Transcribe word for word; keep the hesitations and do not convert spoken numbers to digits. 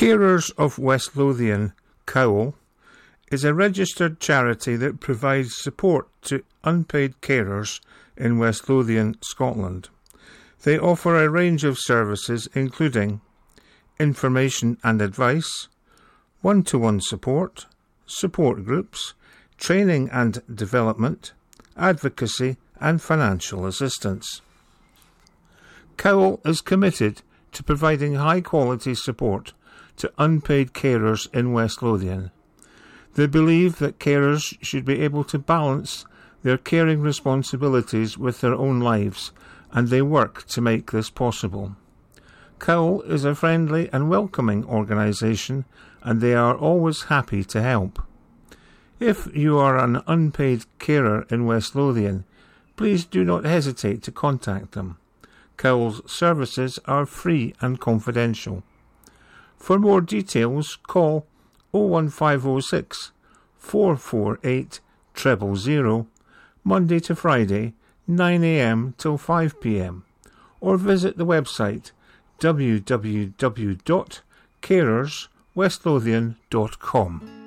Carers of West Lothian, Cowal, is a registered charity that provides support to unpaid carers in West Lothian, Scotland. They offer a range of services including information and advice, one-to-one support, support groups, training and development, advocacy and financial assistance. Cowal is committed to providing high-quality support to unpaid carers in West Lothian. They believe that carers should be able to balance their caring responsibilities with their own lives, and they work to make this possible. Cowal is a friendly and welcoming organisation, and they are always happy to help. If you are an unpaid carer in West Lothian, please do not hesitate to contact them. Cowal's services are free and confidential. For more details, call oh one five oh six, four four eight, zero zero zero, Monday to Friday, nine a m till five p m, or visit the website w w w dot carers west lothian dot com.